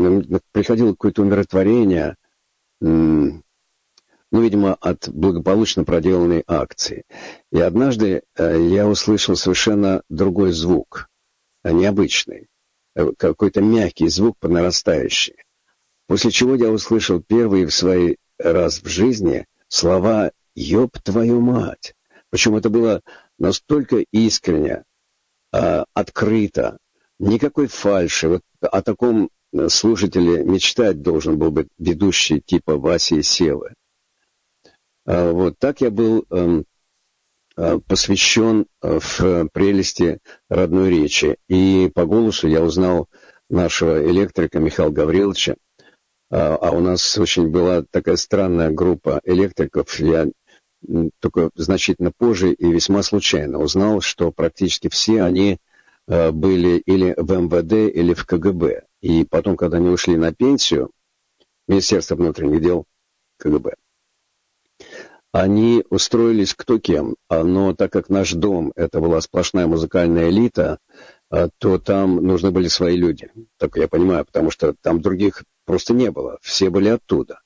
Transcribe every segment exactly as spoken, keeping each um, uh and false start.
приходило какое-то умиротворение, ну, видимо, от благополучно проделанной акции. И однажды я услышал совершенно другой звук, необычный, какой-то мягкий звук по нарастающей. После чего я услышал первый в свой раз в жизни слова «Ёб твою мать!». Причем это было настолько искренне, открыто, никакой фальши. Вот о таком слушателе мечтать должен был бы ведущий типа Васи и Севы. Вот так я был посвящен в прелести родной речи. И по голосу я узнал нашего электрика Михаила Гавриловича. А у нас очень была такая странная группа электриков. Я только значительно позже и весьма случайно узнал, что практически все они были или в эм вэ дэ, или в ка гэ бэ. И потом, когда они ушли на пенсию, Министерство внутренних дел, ка гэ бэ, они устроились кто кем. Но так как наш дом, это была сплошная музыкальная элита, то там нужны были свои люди. Так я понимаю, потому что там других просто не было. Все были оттуда.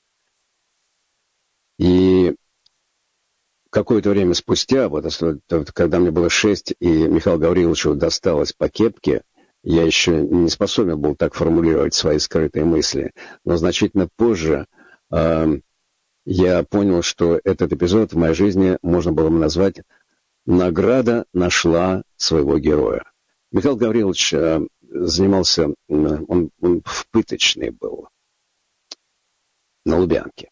И какое-то время спустя, вот, когда мне было шесть, и Михаилу Гавриловичу досталось по кепке, я еще не способен был так формулировать свои скрытые мысли. Но значительно позже э, я понял, что этот эпизод в моей жизни можно было бы назвать «Награда нашла своего героя». Михаил Гаврилович э, занимался, э, он, он в пыточной был, на Лубянке.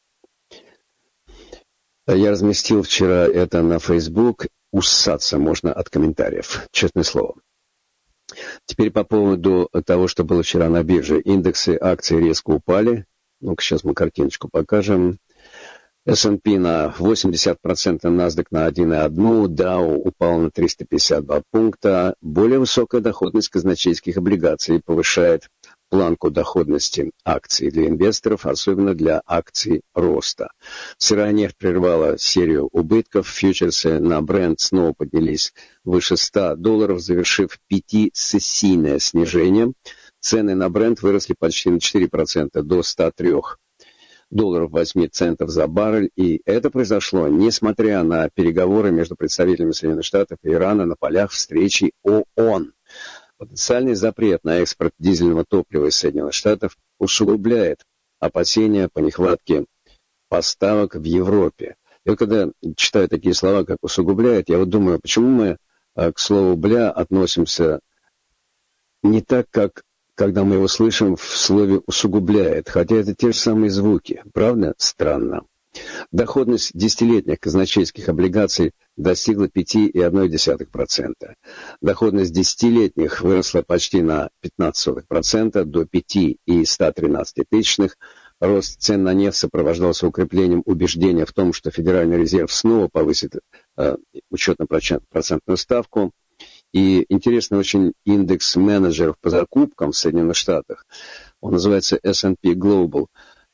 Я разместил вчера это на Facebook. Уссаться можно от комментариев. Честное слово. Теперь по поводу того, что было вчера на бирже. Индексы акций резко упали. Ну-ка, сейчас мы картиночку покажем. эс энд пи на восемьдесят процентов, NASDAQ на один целых одна десятая, Dow упал на триста пятьдесят два пункта. Более высокая доходность казначейских облигаций повышает планку доходности акций для инвесторов, особенно для акций роста. Сырая нефть прервала серию убытков. Фьючерсы на Brent снова поднялись выше ста долларов, завершив пятисессийное снижение. Цены на Brent выросли почти на четыре процента до ста трёх долларов восемь центов за баррель. И это произошло, несмотря на переговоры между представителями Соединенных Штатов и Ирана на полях встречи ООН. Потенциальный запрет на экспорт дизельного топлива из Соединенных Штатов усугубляет опасения по нехватке поставок в Европе. И вот когда читаю такие слова, как «усугубляет», я вот думаю, почему мы к слову «бля» относимся не так, как когда мы его слышим в слове «усугубляет», хотя это те же самые звуки. Правда? Странно. Доходность десятилетних казначейских облигаций достигла пять целых одна десятая процента. Доходность десятилетних выросла почти на пятнадцать процентов до пять целых сто тринадцать тысячных. Рост цен на нефть сопровождался укреплением убеждения в том, что Федеральный резерв снова повысит э, учетно-процентную ставку. И интересный очень индекс менеджеров по закупкам в Соединенных Штатах. Он называется эс энд пи Global.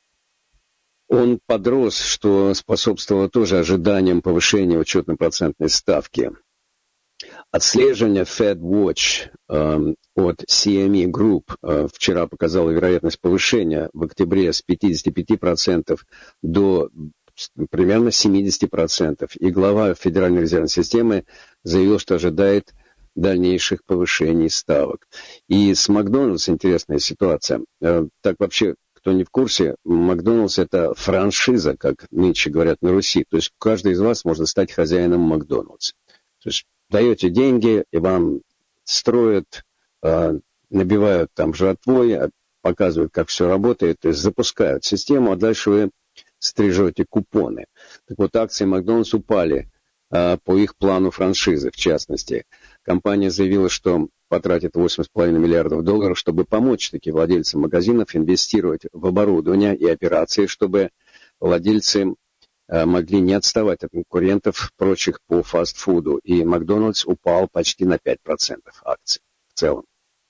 Он подрос, что способствовало тоже ожиданиям повышения учетно-процентной ставки. Отслеживание FedWatch э, от си эм и Group э, вчера показало вероятность повышения в октябре с пятидесяти пяти процентов до примерно семидесяти процентов. И глава Федеральной резервной системы заявил, что ожидает дальнейших повышений ставок. И с Макдональдс интересная ситуация. Э, так вообще... Кто не в курсе, Макдональдс — это франшиза, как нынче говорят на Руси. То есть каждый из вас может стать хозяином Макдональдс. То есть даете деньги, и вам строят, э, набивают там жратвой, показывают, как все работает, то есть запускают систему, а дальше вы стрижете купоны. Так вот, акции Макдональдс упали э, по их плану франшизы, в частности. Компания заявила, что потратит восемь с половиной миллиардов долларов, чтобы помочь таким владельцам магазинов инвестировать в оборудование и операции, чтобы владельцы э, могли не отставать от конкурентов прочих по фастфуду. И Макдональдс упал почти на пять процентов акций в целом.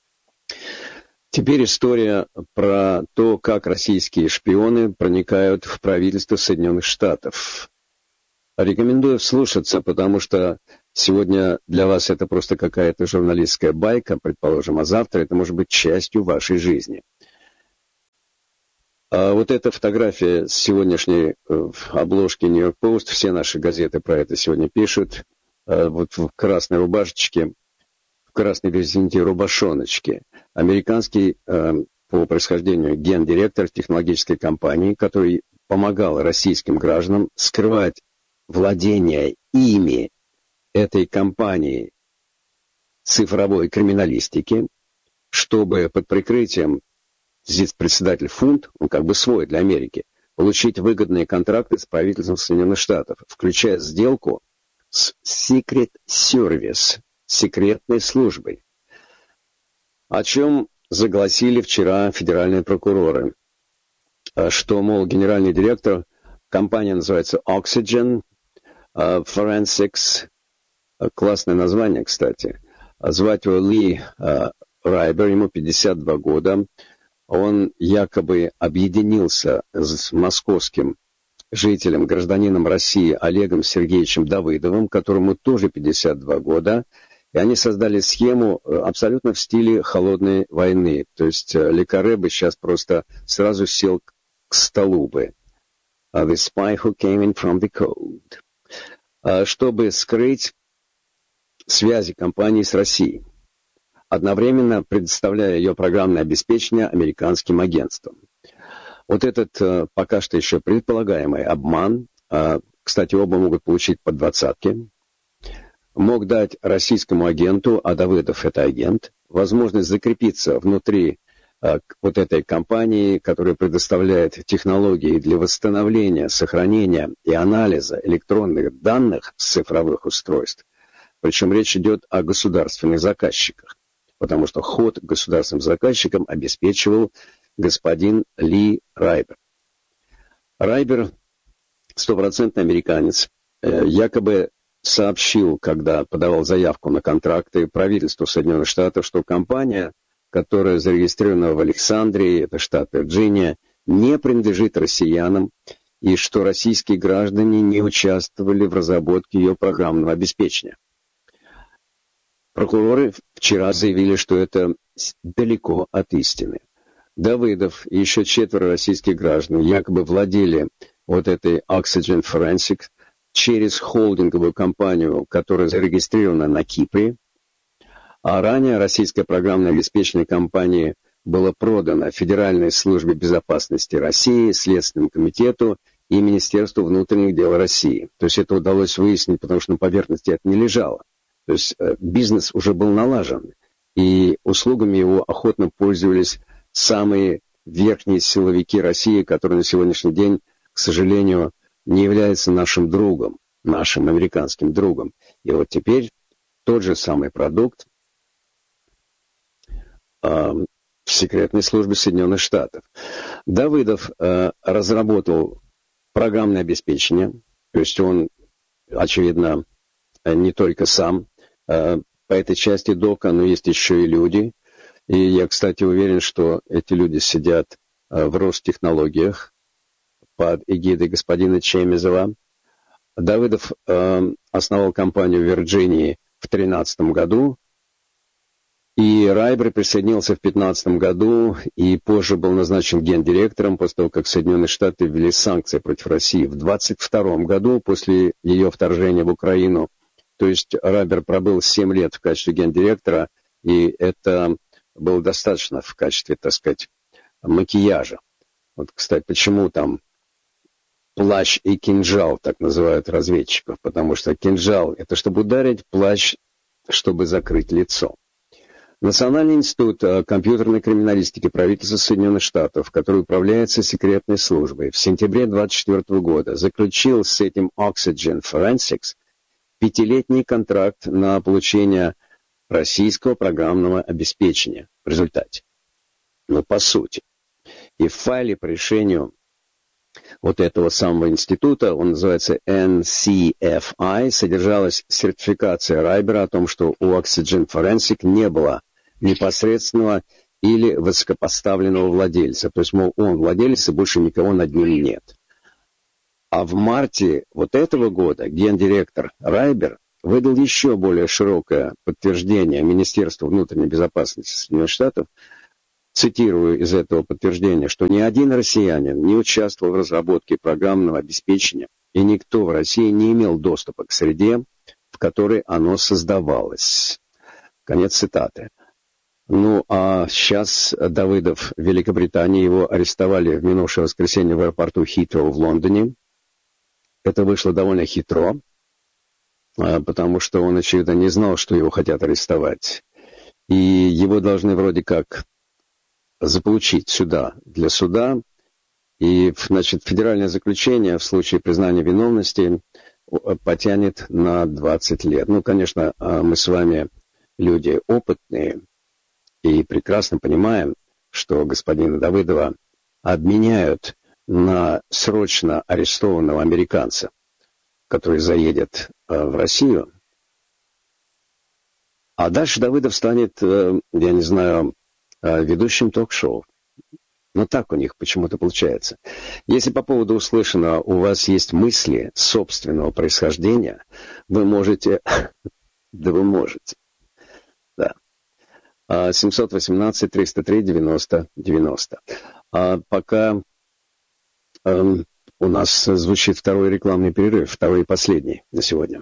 Теперь история про то, как российские шпионы проникают в правительство Соединенных Штатов. Рекомендую вслушаться, потому что сегодня для вас это просто какая-то журналистская байка, предположим, а завтра это может быть частью вашей жизни. А вот эта фотография с сегодняшней обложки Нью-Йорк Пост, все наши газеты про это сегодня пишут, вот в красной рубашечке, в красной, извините, рубашоночке, американский по происхождению гендиректор технологической компании, который помогал российским гражданам скрывать владение ими этой компании цифровой криминалистики, чтобы под прикрытием, здесь председатель фунт, он как бы свой для Америки, получить выгодные контракты с правительством Соединенных Штатов, включая сделку с Secret Service, секретной службой, о чем загласили вчера федеральные прокуроры, что, мол, генеральный директор, компания называется Oxygen Forensics, классное название, кстати, звать его Ли Райбер, ему пятьдесят два года, он якобы объединился с московским жителем, гражданином России Олегом Сергеевичем Давыдовым, которому тоже пятьдесят два года, и они создали схему абсолютно в стиле холодной войны. То есть Ле Карре бы сейчас просто сразу сел к столу бы. The spy who came in from the cold. Чтобы скрыть связи компании с Россией, одновременно предоставляя ее программное обеспечение американским агентствам. Вот этот э, пока что еще предполагаемый обман, э, кстати, оба могут получить по двадцатке, мог дать российскому агенту, а Давыдов это агент, возможность закрепиться внутри э, вот этой компании, которая предоставляет технологии для восстановления, сохранения и анализа электронных данных с цифровых устройств. Причем речь идет о государственных заказчиках, потому что ход государственным заказчикам обеспечивал господин Ли Райбер. Райбер, стопроцентный американец, якобы сообщил, когда подавал заявку на контракты правительству Соединенных Штатов, что компания, которая зарегистрирована в Александрии, это штат Вирджиния, не принадлежит россиянам, и что российские граждане не участвовали в разработке ее программного обеспечения. Прокуроры вчера заявили, что это далеко от истины. Давыдов и еще четверо российских граждан якобы владели вот этой Oxygen Forensics через холдинговую компанию, которая зарегистрирована на Кипре, а ранее российское программное обеспечение компании было продано Федеральной службе безопасности России, Следственному комитету и Министерству внутренних дел России. То есть это удалось выяснить, потому что на поверхности это не лежало. То есть бизнес уже был налажен, и услугами его охотно пользовались самые верхние силовики России, которые на сегодняшний день, к сожалению, не являются нашим другом, нашим американским другом. И вот теперь тот же самый продукт э, в секретной службе Соединенных Штатов. Давыдов э, разработал программное обеспечение, то есть он, очевидно, не только сам э, по этой части дока, но есть еще и люди. И я, кстати, уверен, что эти люди сидят э, в Ростехнологиях под эгидой господина Чемезова. Давыдов э, основал компанию в Вирджинии в две тысячи тринадцатом году, и Райбер присоединился в две тысячи пятнадцатом году и позже был назначен гендиректором после того, как Соединенные Штаты ввели санкции против России. В две тысячи двадцать втором году, после ее вторжения в Украину, то есть Райбер пробыл семь лет в качестве гендиректора, и это было достаточно в качестве, так сказать, макияжа. Вот, кстати, почему там плащ и кинжал, так называют разведчиков, потому что кинжал — это чтобы ударить, плащ — чтобы закрыть лицо. Национальный институт компьютерной криминалистики правительства Соединенных Штатов, который управляется секретной службой, в сентябре две тысячи двадцать четвёртого года заключил с этим Oxygen Forensics пятилетний контракт на получение российского программного обеспечения в результате. Ну, по сути. И в файле по решению вот этого самого института, он называется эн си эф ай, содержалась сертификация Райбера о том, что у Oxygen Forensic не было непосредственного или высокопоставленного владельца. То есть, мол, он владелец, и больше никого над ним нет. А в марте вот этого года гендиректор Райбер выдал еще более широкое подтверждение Министерству внутренней безопасности Соединенных Штатов цитирую из этого подтверждения, что ни один россиянин не участвовал в разработке программного обеспечения, и никто в России не имел доступа к среде, в которой оно создавалось. Конец цитаты. Ну, а сейчас Давыдов в Великобритании, его арестовали в минувшее воскресенье в аэропорту Хитроу в Лондоне. Это вышло довольно хитро, потому что он, очевидно, не знал, что его хотят арестовать. И его должны вроде как заполучить сюда, для суда. И, значит, федеральное заключение в случае признания виновности потянет на двадцать лет. Ну, конечно, мы с вами люди опытные и прекрасно понимаем, что господина Давыдова обменяют на срочно арестованного американца, который заедет в Россию. А дальше Давыдов станет, я не знаю, ведущим ток-шоу. Но так у них почему-то получается. Если по поводу услышанного у вас есть мысли собственного происхождения, вы можете... Да вы можете. Да. семь один восемь триста три девяносто девяносто. А пока э, у нас звучит второй рекламный перерыв, второй и последний на сегодня.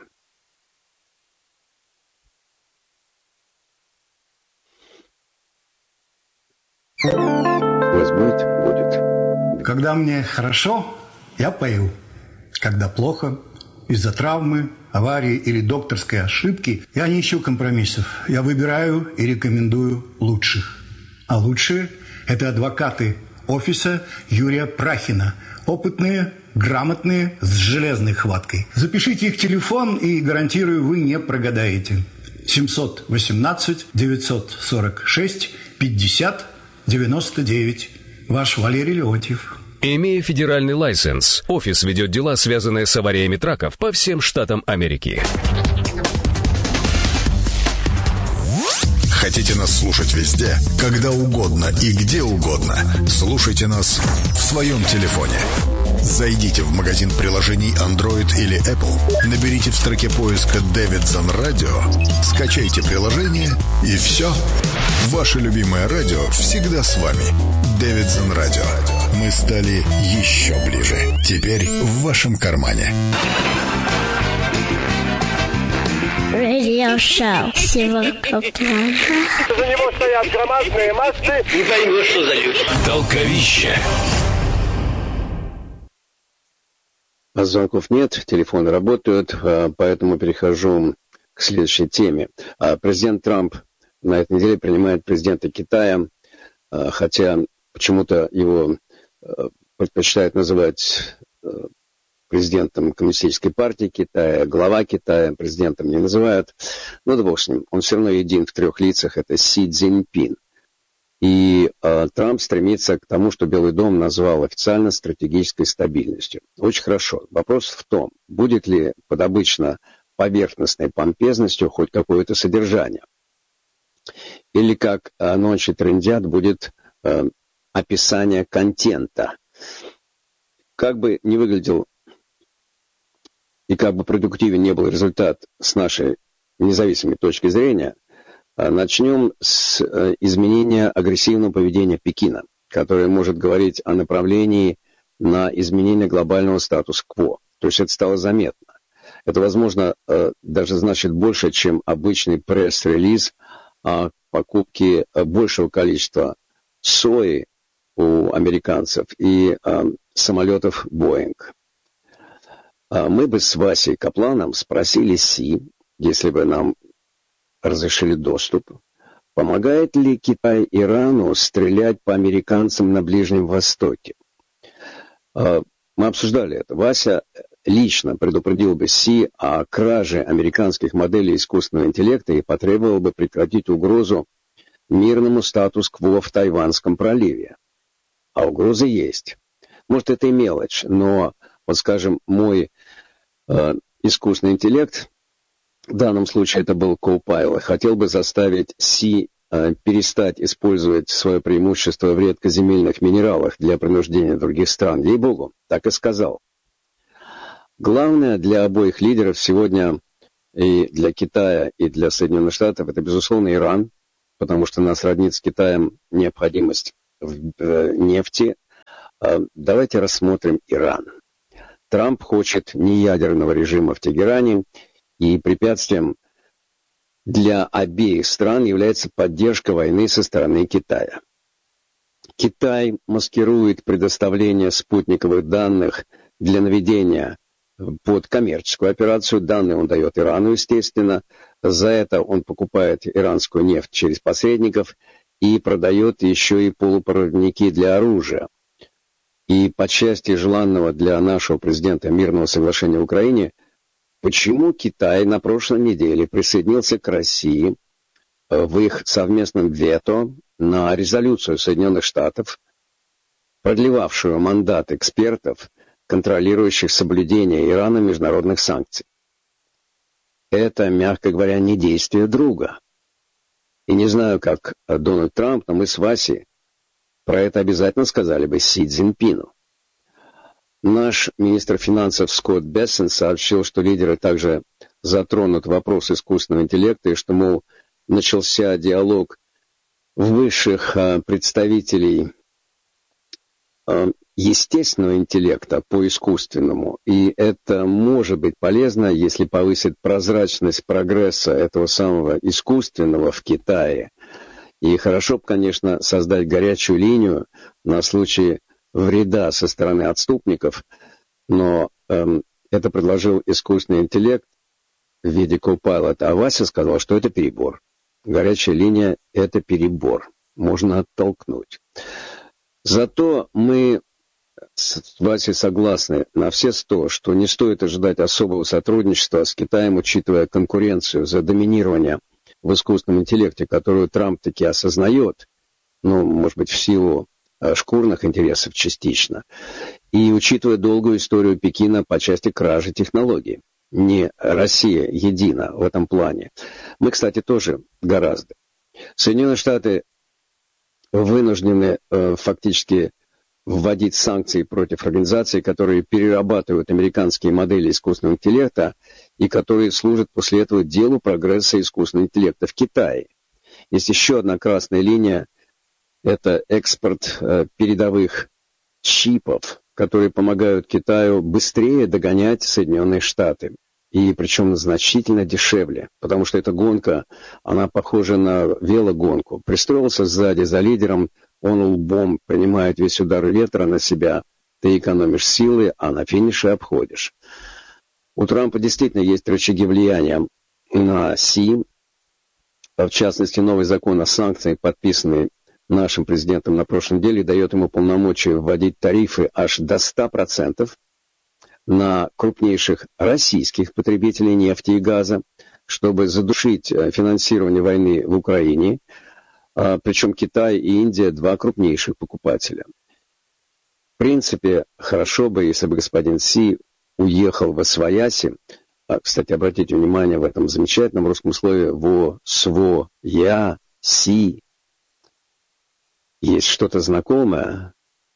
Пусть будет, будет. Когда мне хорошо, я пою. Когда плохо, из-за травмы, аварии или докторской ошибки, я не ищу компромиссов. Я выбираю и рекомендую лучших. А лучшие – это адвокаты офиса Юрия Прахина. Опытные, грамотные, с железной хваткой. Запишите их телефон, и, гарантирую, вы не прогадаете. семь один восемь девять сорок шесть пятьдесят девяносто девять. Ваш Валерий Леонтьев. Имея федеральный лайсенс, офис ведет дела, связанные с авариями траков по всем штатам Америки. Хотите нас слушать везде, когда угодно и где угодно? Слушайте нас в своем телефоне. Зайдите в магазин приложений Android или Apple, наберите в строке поиска «Дэвидсон Радио», скачайте приложение, и все. Ваше любимое радио всегда с вами. Дэвидсон Радио. Мы стали еще ближе. Теперь в вашем кармане. Радиошоу. Сегодня. За него стоят громадные массы. Не поймешь, что за люди. Толковище. Звонков нет, телефоны работают, поэтому перехожу к следующей теме. Президент Трамп на этой неделе принимает президента Китая, хотя почему-то его предпочитают называть президентом Коммунистической партии Китая, глава Китая, президентом не называют. Ну да бог с ним, он все равно един в трех лицах, это Си Цзиньпин. И э, Трамп стремится к тому, что Белый дом назвал официально стратегической стабильностью. Очень хорошо. Вопрос в том, будет ли под обычно поверхностной помпезностью хоть какое-то содержание. Или, как э, ночи трындят, будет э, описание контента. Как бы ни выглядел и как бы продуктивен не был результат с нашей независимой точки зрения, начнем с изменения агрессивного поведения Пекина, которое может говорить о направлении на изменение глобального статус-кво. То есть это стало заметно. Это, возможно, даже значит больше, чем обычный пресс-релиз о покупке большего количества сои у американцев и самолетов Боинг. Мы бы с Васей Капланом спросили Си, если бы нам разрешили доступ, помогает ли Китай Ирану стрелять по американцам на Ближнем Востоке. Мы обсуждали это. Вася лично предупредил бы Си о краже американских моделей искусственного интеллекта и потребовал бы прекратить угрозу мирному статус-кво в Тайванском проливе. А угрозы есть. Может, это и мелочь, но, вот скажем, мой э, искусственный интеллект, в данном случае это был Copilot, хотел бы заставить Си э, перестать использовать свое преимущество в редкоземельных минералах для принуждения других стран. Ей-богу, так и сказал. Главное для обоих лидеров сегодня и для Китая, и для Соединенных Штатов, это, безусловно, Иран, потому что нас роднит с Китаем необходимость в нефти. Давайте рассмотрим Иран. Трамп хочет неядерного режима в Тегеране, и препятствием для обеих стран является поддержка войны со стороны Китая. Китай маскирует предоставление спутниковых данных для наведения под коммерческую операцию. Данные он дает Ирану, естественно. За это он покупает иранскую нефть через посредников и продает еще и полупроводники для оружия. И по части желанного для нашего президента мирного соглашения в Украине, почему Китай на прошлой неделе присоединился к России в их совместном вето на резолюцию Соединенных Штатов, продлевавшую мандат экспертов, контролирующих соблюдение Ирана международных санкций. Это, мягко говоря, не действие друга. И не знаю, как Дональд Трамп, но мы с Васей про это обязательно сказали бы Си Цзиньпину. Наш министр финансов Скотт Бессен сообщил, что лидеры также затронут вопрос искусственного интеллекта и что, мол, начался диалог высших а, представителей а, естественного интеллекта по искусственному. И это может быть полезно, если повысит прозрачность прогресса этого самого искусственного в Китае. И хорошо бы, конечно, создать горячую линию на случай вреда со стороны отступников, но эм, это предложил искусственный интеллект в виде Copilot, а Вася сказал, что это перебор. Горячая линия — это перебор. Можно оттолкнуть. Зато мы с Васей согласны на все сто, что не стоит ожидать особого сотрудничества с Китаем, учитывая конкуренцию за доминирование в искусственном интеллекте, которую Трамп таки осознает, ну, может быть, в силу э, шкурных интересов частично, и учитывая долгую историю Пекина по части кражи технологий. Не Россия едина в этом плане. Мы, кстати, тоже гораздо. Соединенные Штаты вынуждены э, фактически вводить санкции против организаций, которые перерабатывают американские модели искусственного интеллекта и которые служат после этого делу прогресса искусственного интеллекта в Китае. Есть еще одна красная линия – это экспорт э, передовых чипов, которые помогают Китаю быстрее догонять Соединенные Штаты. И причем значительно дешевле, потому что эта гонка, она похожа на велогонку. Пристроился сзади за лидером, он лбом принимает весь удар ветра на себя, ты экономишь силы, а на финише обходишь. У Трампа действительно есть рычаги влияния на Си, в частности, новый закон о санкциях, подписанный нашим президентом на прошлой неделе, дает ему полномочия вводить тарифы аж до ста процентов на крупнейших российских потребителей нефти и газа, чтобы задушить финансирование войны в Украине. Причем Китай и Индия – два крупнейших покупателя. В принципе, хорошо бы, если бы господин Си уехал во свояси. Кстати, обратите внимание, в этом замечательном русском слове «во», «сво», «я», «си». Есть что-то знакомое,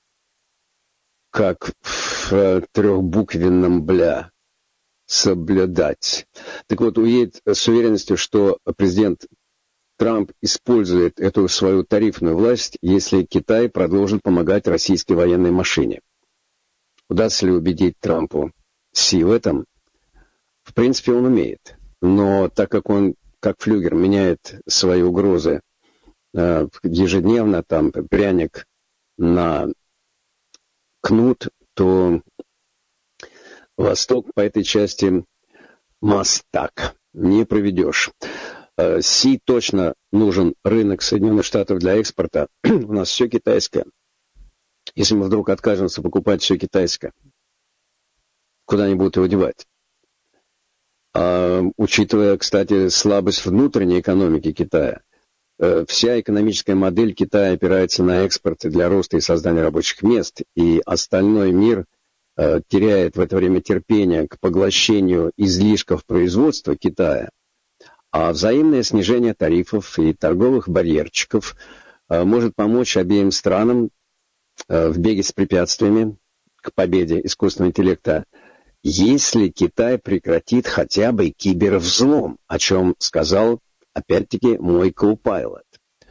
как в трехбуквенном «бля» – соблюдать. Так вот, уедет с уверенностью, что президент Трамп использует эту свою тарифную власть, если Китай продолжит помогать российской военной машине. Удастся ли убедить Трампу Си в этом? В принципе, он умеет. Но так как он, как флюгер, меняет свои угрозы э, ежедневно, там, пряник на кнут, то Восток по этой части мастак. Не проведешь. Си точно нужен рынок Соединенных Штатов для экспорта. У нас все китайское. Если мы вдруг откажемся покупать все китайское, куда они будут его девать? А, учитывая, кстати, слабость внутренней экономики Китая, вся экономическая модель Китая опирается на экспорт для роста и создания рабочих мест, и остальной мир э, теряет в это время терпение к поглощению излишков производства Китая. А взаимное снижение тарифов и торговых барьерчиков э, может помочь обеим странам э, в беге с препятствиями к победе искусственного интеллекта, если Китай прекратит хотя бы кибервзлом, о чем сказал, опять-таки, мой Copilot.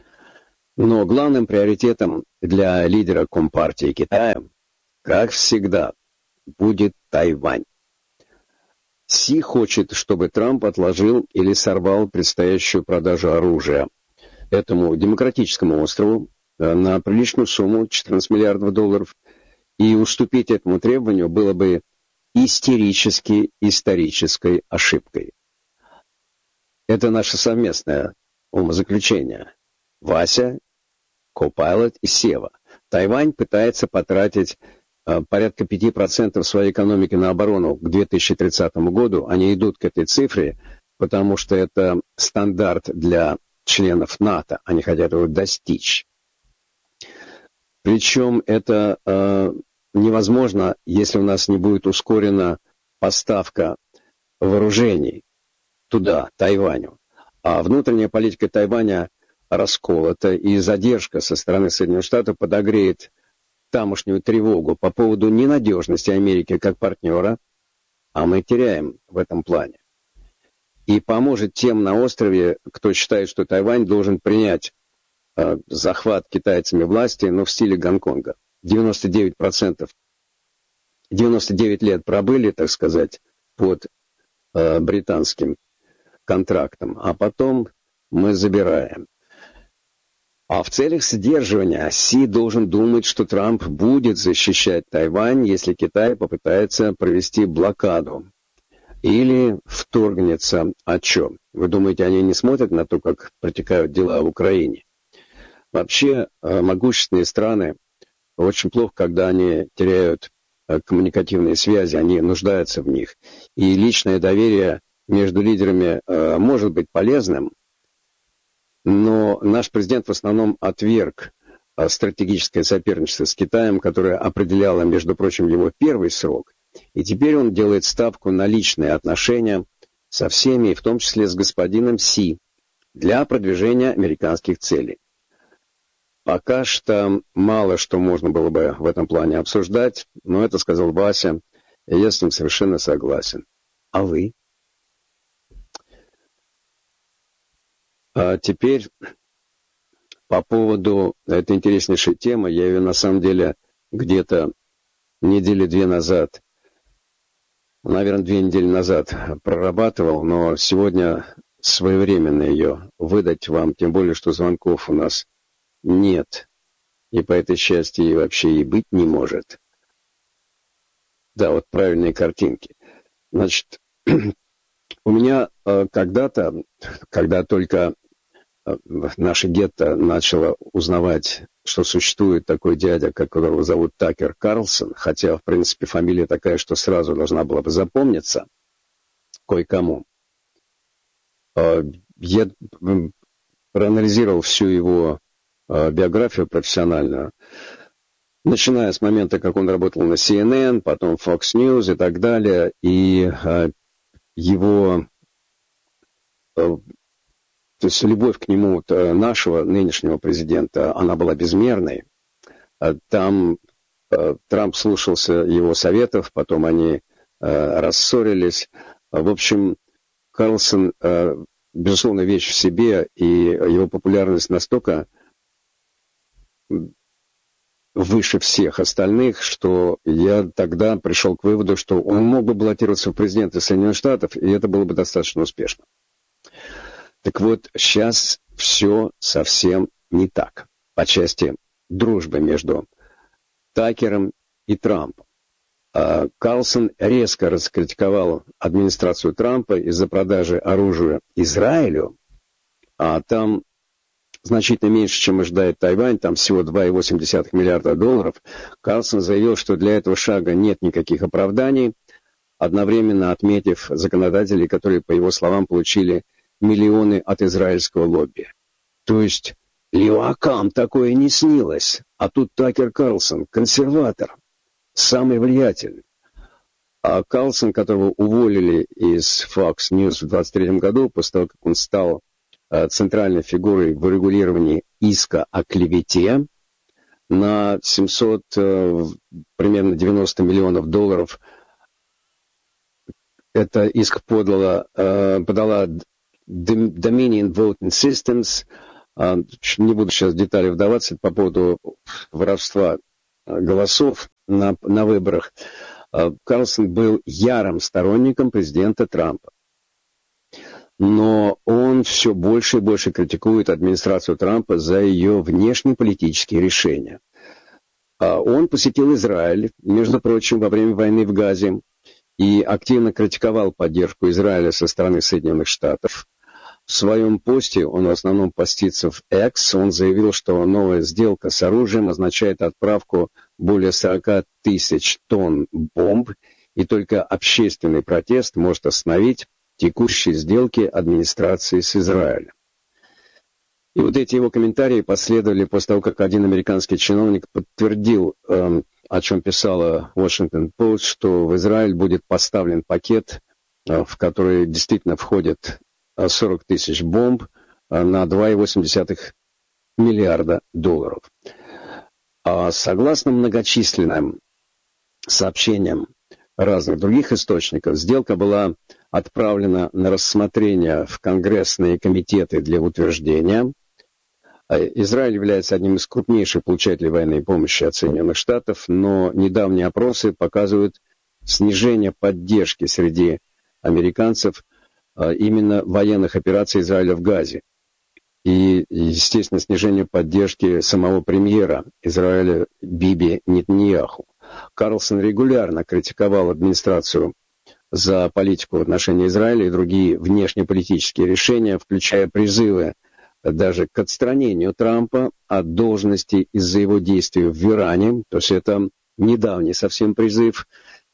Но главным приоритетом для лидера Компартии Китая, как всегда, будет Тайвань. Си хочет, чтобы Трамп отложил или сорвал предстоящую продажу оружия этому демократическому острову на приличную сумму четырнадцать миллиардов долларов, и уступить этому требованию было бы истерически исторической ошибкой. Это наше совместное умозаключение. Вася, Copilot и Сева. Тайвань пытается потратить э, порядка пяти процентов своей экономики на оборону к две тысячи тридцатому году. Они идут к этой цифре, потому что это стандарт для членов НАТО. Они хотят его достичь. Причем это э, невозможно, если у нас не будет ускорена поставка вооружений туда, Тайваню. А внутренняя политика Тайваня расколота, и задержка со стороны Соединенных Штатов подогреет тамошнюю тревогу по поводу ненадежности Америки как партнера, а мы теряем в этом плане. И поможет тем на острове, кто считает, что Тайвань должен принять э, захват китайцами власти, но в стиле Гонконга. девяносто девять процентов, девяносто девять лет пробыли, так сказать, под э, британским контрактом, а потом мы забираем. А в целях сдерживания Си должен думать, что Трамп будет защищать Тайвань, если Китай попытается провести блокаду или вторгнется. О чем? Вы думаете, они не смотрят на то, как протекают дела в Украине? Вообще, могущественные страны очень плохо, когда они теряют коммуникативные связи, они нуждаются в них. И личное доверие между лидерами может быть полезным, но наш президент в основном отверг стратегическое соперничество с Китаем, которое определяло, между прочим, его первый срок. И теперь он делает ставку на личные отношения со всеми, в том числе с господином Си, для продвижения американских целей. Пока что мало что можно было бы в этом плане обсуждать, но это сказал Вася, и я с ним совершенно согласен. А вы? А теперь по поводу этой интереснейшей темы, я ее на самом деле где-то недели две назад, наверное, две недели назад прорабатывал, но сегодня своевременно ее выдать вам, тем более, что звонков у нас нет, и по этой части и вообще и быть не может. Да, вот правильные картинки. Значит, у меня э, когда-то, когда только э, наше гетто начало узнавать, что существует такой дядя, которого зовут Такер Карлсон, хотя, в принципе, фамилия такая, что сразу должна была бы запомниться кое-кому, э, я проанализировал всю его э, биографию профессиональную, начиная с момента, как он работал на Си Эн Эн, потом Fox News и так далее, и э, его, э, то есть любовь к нему э, нашего нынешнего президента, она была безмерной. Э, там э, Трамп слушался его советов, потом они э, рассорились. В общем, Карлсон, э, безусловно, вещь в себе, и его популярность настолько выше всех остальных, что я тогда пришел к выводу, что он мог бы баллотироваться в президенты Соединенных Штатов, и это было бы достаточно успешно. Так вот, сейчас все совсем не так по части дружбы между Такером и Трампом. Карлсон резко раскритиковал администрацию Трампа из-за продажи оружия Израилю, а там значительно меньше, чем ожидает Тайвань, там всего два целых восемь десятых миллиарда долларов. Карлсон заявил, что для этого шага нет никаких оправданий, одновременно отметив законодателей, которые, по его словам, получили миллионы от израильского лобби. То есть левакам такое не снилось, а тут Такер Карлсон, консерватор, самый влиятельный. А Карлсон, которого уволили из Fox News в двадцать третьем году, после того, как он стал центральной фигурой в урегулировании иска о клевете на семьсот, примерно девяносто миллионов долларов. Это иск подала, подала Dominion Voting Systems, Не буду сейчас в детали вдаваться по поводу воровства голосов на, на выборах. Карлсон был ярым сторонником президента Трампа. Но он все больше и больше критикует администрацию Трампа за ее внешнеполитические решения. Он посетил Израиль, между прочим, во время войны в Газе, и активно критиковал поддержку Израиля со стороны Соединенных Штатов. В своем посте, он в основном постится в X, он заявил, что новая сделка с оружием означает отправку более сорок тысяч тонн бомб, и только общественный протест может остановить текущие сделки администрации с Израилем. И вот эти его комментарии последовали после того, как один американский чиновник подтвердил, э, о чем писала Washington Post, что в Израиль будет поставлен пакет, э, в который действительно входит сорок тысяч бомб э, на два целых восемь десятых миллиарда долларов. А согласно многочисленным сообщениям разных других источников, сделка была отправлена на рассмотрение в конгрессные комитеты для утверждения. Израиль является одним из крупнейших получателей военной помощи от Соединенных Штатов, но недавние опросы показывают снижение поддержки среди американцев именно военных операций Израиля в Газе. И, естественно, снижение поддержки самого премьера Израиля Биби Нетаньяху. Карлсон регулярно критиковал администрацию за политику в отношении Израиля и другие внешнеполитические решения, включая призывы даже к отстранению Трампа от должности из-за его действий в Иране. То есть это недавний совсем призыв.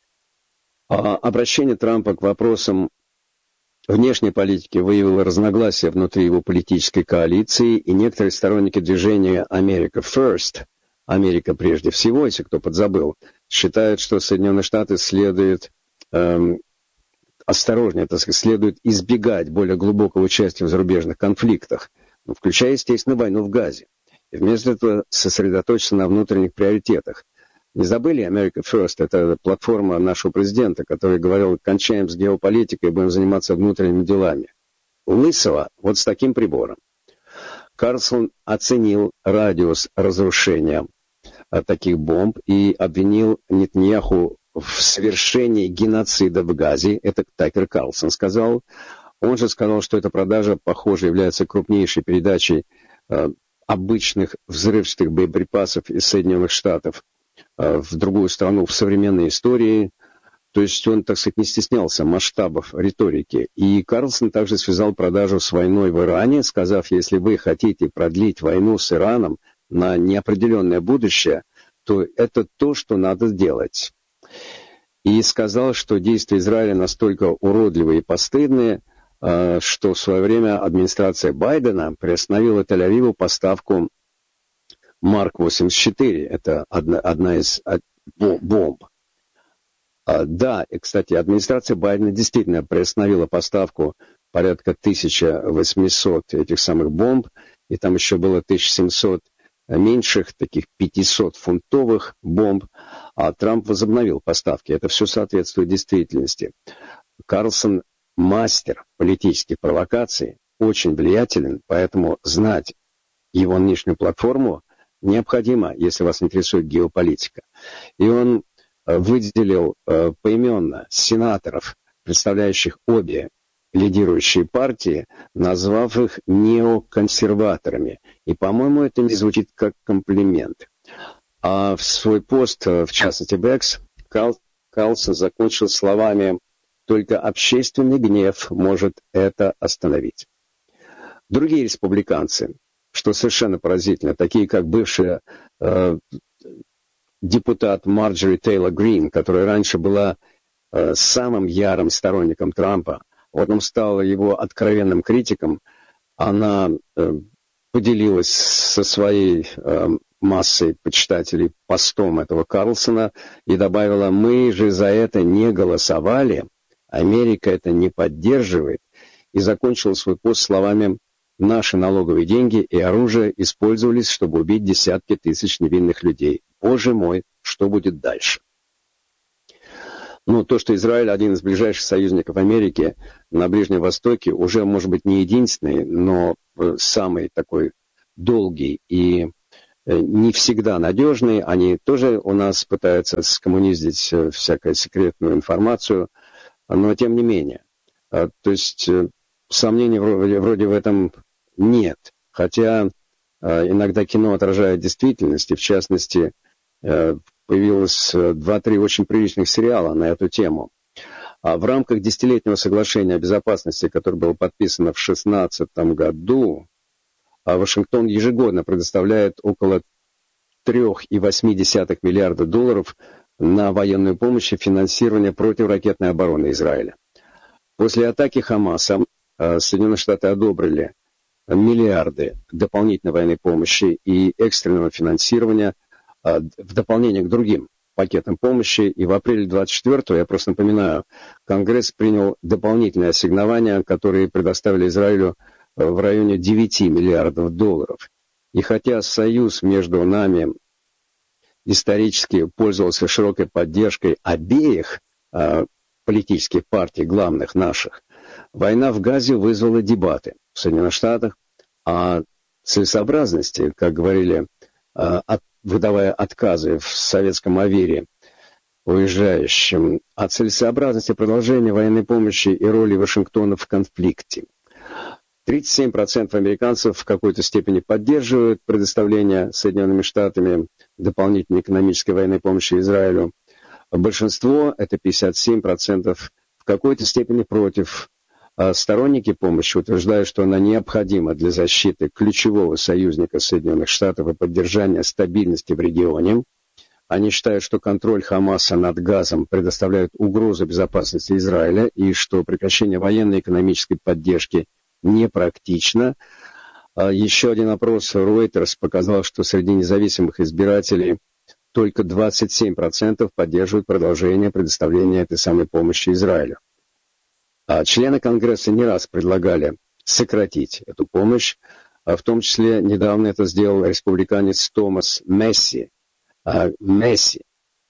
А обращение Трампа к вопросам внешней политики выявило разногласия внутри его политической коалиции, и некоторые сторонники движения «America First», «Америка прежде всего», если кто подзабыл, считают, что Соединенные Штаты следует эм, осторожнее, так сказать, следует избегать более глубокого участия в зарубежных конфликтах, включая, естественно, войну в Газе, и вместо этого сосредоточиться на внутренних приоритетах. Не забыли America First, это платформа нашего президента, который говорил, кончаем с геополитикой, будем заниматься внутренними делами. Лысого вот с таким прибором. Карлсон оценил радиус разрушения от таких бомб и обвинил Нетаньяху в совершении геноцида в Газе. Это Такер Карлсон сказал. Он же сказал, что эта продажа, похоже, является крупнейшей передачей э, обычных взрывчатых боеприпасов из Соединенных Штатов э, в другую страну в современной истории. То есть он, так сказать, не стеснялся масштабов риторики. И Карлсон также связал продажу с войной в Иране, сказав, если вы хотите продлить войну с Ираном на неопределенное будущее, то это то, что надо делать. И сказал, что действия Израиля настолько уродливые и постыдные, что в свое время администрация Байдена приостановила Тель-Авиву поставку Марк восемьдесят четыре. Это одна, одна из бомб. Да, и, кстати, администрация Байдена действительно приостановила поставку порядка тысяча восемьсот этих самых бомб, и там еще было тысяча семьсот меньших, таких пятисотфунтовых бомб, а Трамп возобновил поставки. Это все соответствует действительности. Карлсон мастер политических провокаций, очень влиятелен, поэтому знать его нынешнюю платформу необходимо, если вас интересует геополитика. И он выделил э, поименно сенаторов, представляющих обе лидирующие партии, назвав их неоконсерваторами. И, по-моему, это не звучит как комплимент. А в свой пост, в частности в X, Кал, Карлсон закончил словами «Только общественный гнев может это остановить». Другие республиканцы, что совершенно поразительно, такие как бывшая э, депутат Марджори Тейлор Грин, которая раньше была э, самым ярым сторонником Трампа, потом стала его откровенным критиком, она э, поделилась со своей э, массой почитателей постом этого Карлсона и добавила: «Мы же за это не голосовали, Америка это не поддерживает», и закончила свой пост словами: «Наши налоговые деньги и оружие использовались, чтобы убить десятки тысяч невинных людей. Боже мой, что будет дальше?» Ну, то, что Израиль один из ближайших союзников Америки на Ближнем Востоке, уже, может быть, не единственный, но самый такой долгий и не всегда надежный. Они тоже у нас пытаются скоммуниздить всякую секретную информацию, но тем не менее. То есть сомнений вроде, вроде в этом нет. Хотя иногда кино отражает действительность, и в частности появилось два-три очень приличных сериала на эту тему. А в рамках десятилетнего соглашения о безопасности, которое было подписано в две тысячи шестнадцатом году, Вашингтон ежегодно предоставляет около три целых восемь десятых миллиарда долларов на военную помощь и финансирование противоракетной обороны Израиля. После атаки Хамаса Соединенные Штаты одобрили миллиарды дополнительной военной помощи и экстренного финансирования в дополнение к другим пакетам помощи. И в апреле двадцать четвёртого, я просто напоминаю, Конгресс принял дополнительные ассигнования, которые предоставили Израилю в районе девяти миллиардов долларов. И хотя союз между нами исторически пользовался широкой поддержкой обеих э, политических партий, главных наших, война в Газе вызвала дебаты в Соединенных Штатах о целесообразности, как говорили, э, от, выдавая отказы в советском Авере уезжающим, о целесообразности продолжения военной помощи и роли Вашингтона в конфликте. тридцать семь процентов американцев в какой-то степени поддерживают предоставление Соединенными Штатами дополнительной экономической военной помощи Израилю. Большинство, это пятьдесят семь процентов, в какой-то степени против. А сторонники помощи утверждают, что она необходима для защиты ключевого союзника Соединенных Штатов и поддержания стабильности в регионе. Они считают, что контроль Хамаса над Газом предоставляет угрозу безопасности Израиля и что прекращение военной и экономической поддержки непрактично. Еще один опрос Reuters показал, что среди независимых избирателей только двадцать семь процентов поддерживают продолжение предоставления этой самой помощи Израилю. А члены Конгресса не раз предлагали сократить эту помощь, а в том числе недавно это сделал республиканец Томас Месси. А, Месси.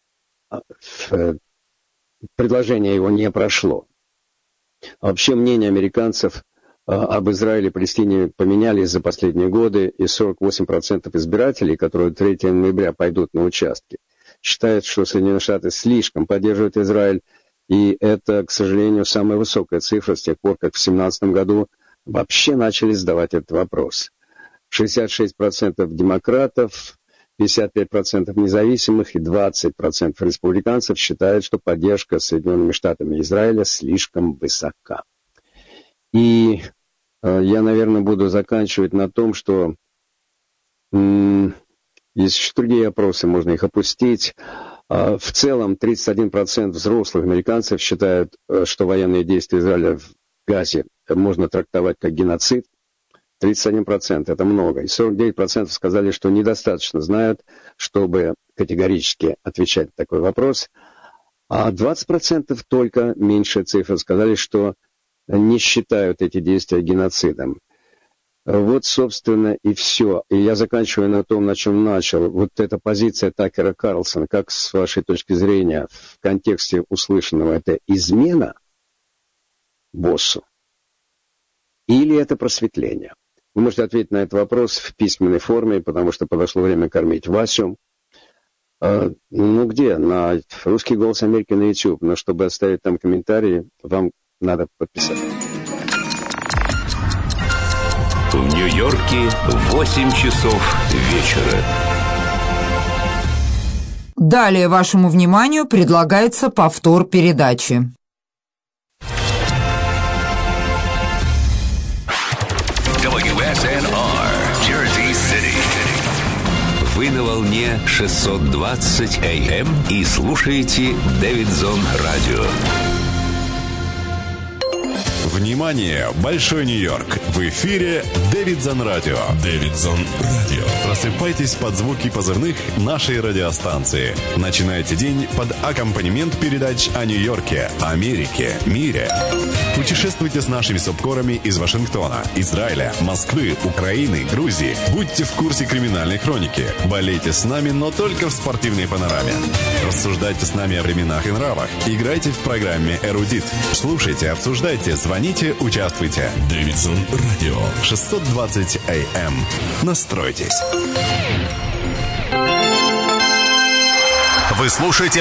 Предложение его не прошло. Вообще мнение американцев об Израиле и Палестине поменялись за последние годы, и сорок восемь процентов избирателей, которые третьего ноября пойдут на участки, считают, что Соединенные Штаты слишком поддерживают Израиль, и это, к сожалению, самая высокая цифра с тех пор, как в две тысячи семнадцатом году вообще начали задавать этот вопрос. шестьдесят шесть процентов демократов, пятьдесят пять процентов независимых и двадцать процентов республиканцев считают, что поддержка Соединенными Штатами Израиля слишком высока. И э, я, наверное, буду заканчивать на том, что м- есть еще другие опросы, можно их опустить. А в целом тридцать один процент взрослых американцев считают, что военные действия Израиля в Газе можно трактовать как геноцид. тридцать один процент это много. И сорок девять процентов сказали, что недостаточно знают, чтобы категорически отвечать на такой вопрос. А двадцать процентов, только меньшая цифра, сказали, что не считают эти действия геноцидом. Вот, собственно, и все. И я заканчиваю на том, на чем начал. Вот эта позиция Такера Карлсона, как с вашей точки зрения в контексте услышанного, это измена боссу или это просветление? Вы можете ответить на этот вопрос в письменной форме, потому что подошло время кормить Васю. А, ну где? На «Русский голос Америки» на YouTube. Но чтобы оставить там комментарии, вам надо подписаться. В Нью-Йорке восемь часов вечера. Далее вашему вниманию предлагается повтор передачи. дабл ю эс эн ар, Jersey City. Вы на волне шестьсот двадцать эй эм и слушаете Дэвидсон Радио. Внимание! Большой Нью-Йорк! В эфире Дэвидсон Радио. Дэвидсон Радио. Просыпайтесь под звуки позывных нашей радиостанции. Начинайте день под аккомпанемент передач о Нью-Йорке, Америке, мире. Путешествуйте с нашими субкорами из Вашингтона, Израиля, Москвы, Украины, Грузии. Будьте в курсе криминальной хроники. Болейте с нами, но только в спортивной панораме. Рассуждайте с нами о временах и нравах. Играйте в программе «Эрудит». Слушайте, обсуждайте, звоните. Звоните, участвуйте. Дэвидсон Радио. шестьсот двадцать эй эм. Настройтесь. Вы слушаете